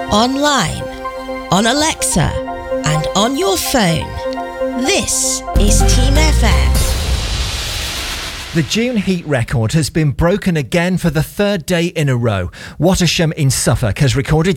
online, on Alexa, and on your phone. This is Team FM. The June heat record has been broken again for the third day in a row. Watersham in Suffolk has recorded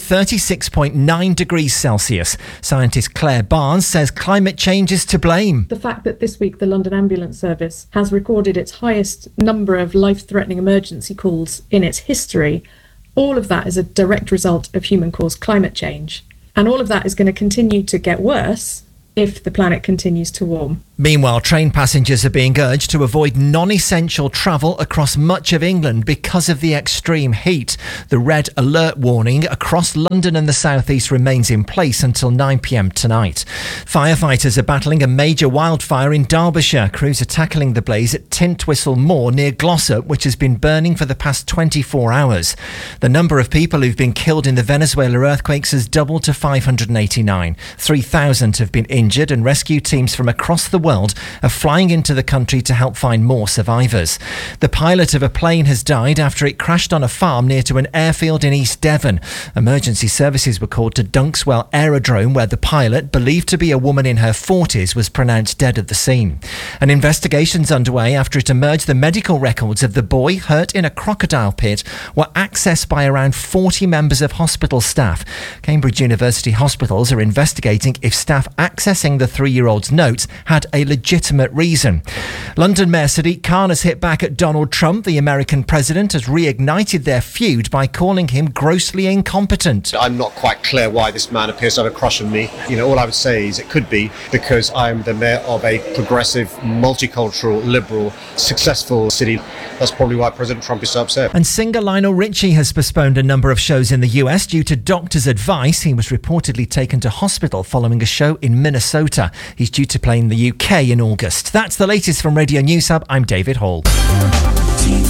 36.9 degrees Celsius. Scientist Claire Barnes says climate change is to blame. The fact that this week the London Ambulance Service has recorded its highest number of life-threatening emergency calls in its history, all of that is a direct result of human-caused climate change. And all of that is going to continue to get worse if the planet continues to warm. Meanwhile, train passengers are being urged to avoid non-essential travel across much of England because of the extreme heat. The red alert warning across London and the southeast remains in place until 9 p.m. tonight. Firefighters are battling a major wildfire in Derbyshire. Crews are tackling the blaze at Tintwistle Moor near Glossop, which has been burning for the past 24 hours. The number of people who've been killed in the Venezuela earthquakes has doubled to 589. 3,000 have been injured, and rescue teams from across the world are flying into the country to help find more survivors. The pilot of a plane has died after it crashed on a farm near to an airfield in East Devon. Emergency services were called to Dunkswell Aerodrome, where the pilot, believed to be a woman in her 40s, was pronounced dead at the scene. An investigation's underway after it emerged the medical records of the boy hurt in a crocodile pit were accessed by around 40 members of hospital staff. Cambridge University hospitals are investigating if staff accessing the 3-year-old's notes had a legitimate reason. London Mayor Sadiq Khan has hit back at Donald Trump. The American president has reignited their feud by calling him grossly incompetent. I'm not quite clear why this man appears to have a crush on me. All I would say is it could be because I'm the mayor of a progressive, multicultural, liberal, successful city. That's probably why President Trump is so upset. And singer Lionel Richie has postponed a number of shows in the US due to doctor's advice. He was reportedly taken to hospital following a show in Minnesota. He's due to play in the UK in August. That's the latest from Radio News Hub. I'm David Hall. Team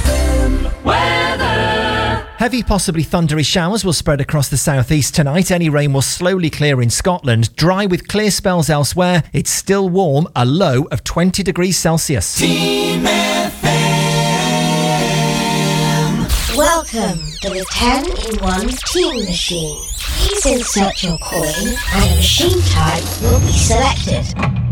FM weather. Heavy, possibly thundery showers will spread across the southeast tonight. Any rain will slowly clear in Scotland. Dry with clear spells elsewhere. It's still warm, a low of 20 degrees Celsius. Team FM. Welcome to the 10-in-1 Team Machine. Please insert your coin and a machine type will be selected.